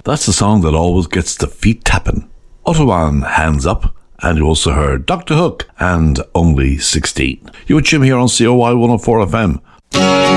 That's the song that always gets the feet tapping. Ottawa, Hands Up, and you also heard Dr. Hook and Only 16. You with Jim here on COY 104 FM.